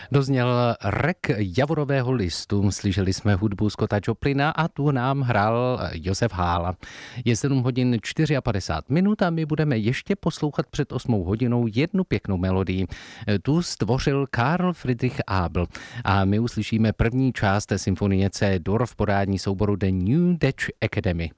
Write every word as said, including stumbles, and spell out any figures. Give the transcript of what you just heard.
Dozněl rek javorového listu, slyšeli jsme hudbu Scotta Joplina a tu nám hrál Josef Hála. Je sedm hodin padesát čtyři minut a my budeme ještě poslouchat před osmou hodinou jednu pěknou melodii. Tu stvořil Karl Friedrich Abel a my uslyšíme první část symfonie C-dur v podání souboru The New Dutch Academy.